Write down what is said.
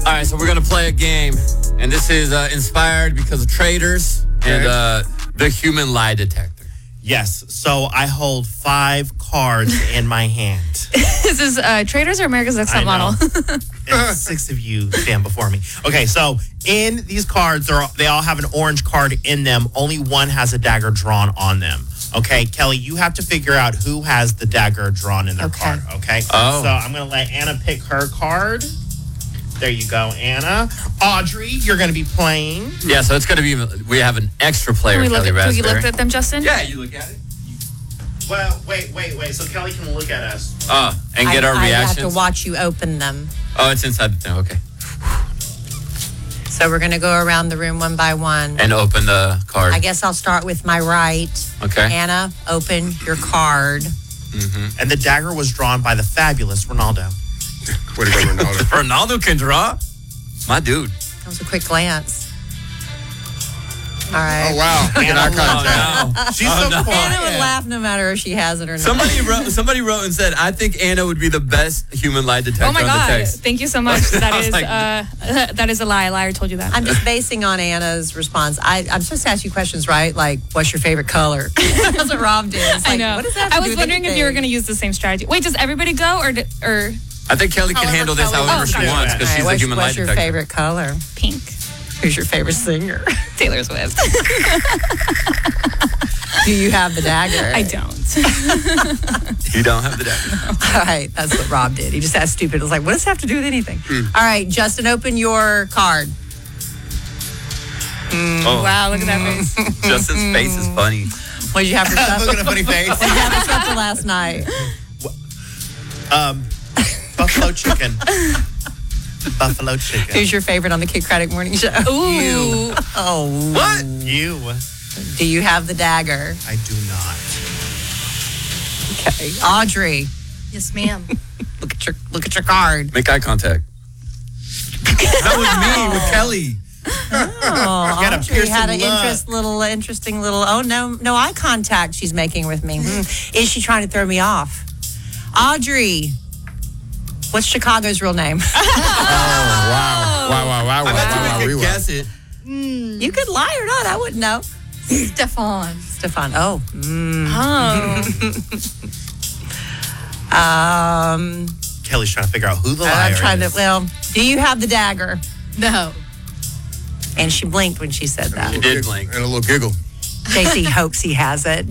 All right, so we're going to play a game. And this is inspired because of traders and the human lie detector. Yes. So I hold 5 cards in my hand. This is Traders or America's Next Top Model? And 6 of you stand before me. Okay, so in these cards, they all have an orange card in them. Only one has a dagger drawn on them. Okay, Kelly, you have to figure out who has the dagger drawn in their card. Okay. Oh. So I'm going to let Anna pick her card. There you go, Anna. Audrey, you're going to be playing. Yeah, so it's going to be, we have an extra player, Kelly Raspberry. Can we look at them, Justin? Yeah, you look at it. Well, wait. So Kelly can look at us. And get our reactions. I have to watch you open them. Oh, it's inside the thing. Okay. So we're going to go around the room one by one. And open the card. I guess I'll start with my right. Okay. Anna, open your card. Mm-hmm. And the dagger was drawn by the fabulous Ronaldo. Way to go, Ronaldo. Ronaldo can draw? My dude. That was a quick glance. All right. Oh, wow. Anna, no. she's so quiet. Anna would laugh no matter if she has it or not. Somebody wrote and said, I think Anna would be the best human lie detector Oh my on the God! text. Thank you so much. That I was is like- that is a lie. A liar told you that. I'm just basing on Anna's response. I'm supposed to ask you questions, right? Like, what's your favorite color? That's what Rob did. It's like, I know. What does that have to I do was with wondering if you were going anything? to use the same strategy. Wait, does everybody go or I think Kelly can handle this however she Kelly. wants because All she's right, a human lie what's your detector. favorite color? pink? Who's your favorite singer? Taylor Swift. Do you have the dagger? I don't. You don't have the dagger. All right, that's what Rob did. He just asked stupid. It was like, what does that have to do with anything? All right, Justin, open your card. Oh, Wow, look at that face. Justin's face is funny. What did you have for supper? Look at a funny face. What did you have for supper last night? Buffalo chicken. Buffalo chicken. Who's your favorite on the Kid Craddock Morning Show? Ooh. Oh. What? You. Do you have the dagger? I do not. Okay. Audrey, Yes, ma'am. look at your card. Make eye contact. That was me with Kelly. Oh, got a Audrey piercing had an look. interesting little. Oh no eye contact she's making with me. Is she trying to throw me off? Audrey, what's Chicago's real name? Wow. I bet you we could guess it. You could lie or not. I wouldn't know. Stefan. Stefan. Oh. Oh. Kelly's trying to figure out who the liar I'm trying is. to. Well, do you have the dagger? No. And she blinked when she said that. You did blink. And a little giggle. JC hopes he has it.